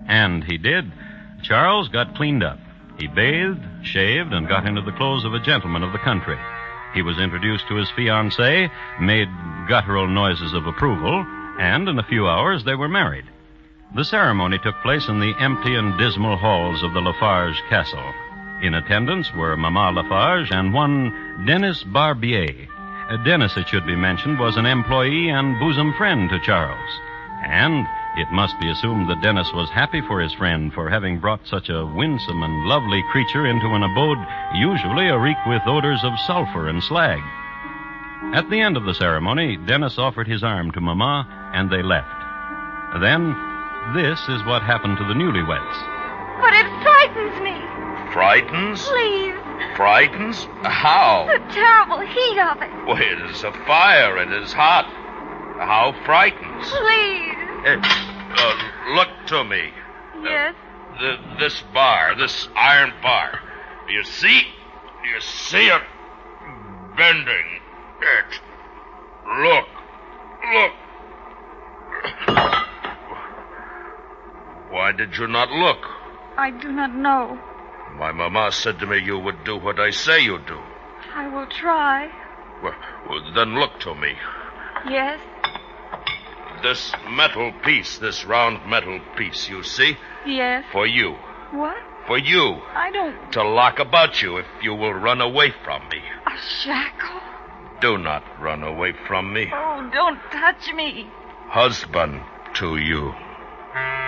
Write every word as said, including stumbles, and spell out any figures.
And he did. Charles got cleaned up. He bathed, shaved, and got into the clothes of a gentleman of the country. He was introduced to his fiancée, made guttural noises of approval, and in a few hours they were married. The ceremony took place in the empty and dismal halls of the Lafarge castle. In attendance were Mama Lafarge and one Dennis Barbier. Uh, Dennis, it should be mentioned, was an employee and bosom friend to Charles. And it must be assumed that Dennis was happy for his friend for having brought such a winsome and lovely creature into an abode usually areek with odors of sulfur and slag. At the end of the ceremony, Dennis offered his arm to Mama, and they left. Then, this is what happened to the newlyweds. But it frightens me. Frightens? Please. Frightens? How? The terrible heat of it. Well, it is a fire. It is hot. How frightens? Please. Hey, uh, look to me. Yes? Uh, the, this bar, this iron bar. Do you see? Do you see it? Bending. It. Look. Look. Why did you not look? I do not know. My mama said to me you would do what I say you do. I will try. Well, well, then look to me. Yes? This metal piece, this round metal piece, you see? Yes. For you. What? For you. I don't... To lock about you if you will run away from me. A shackle? Do not run away from me. Oh, don't touch me. Husband to you.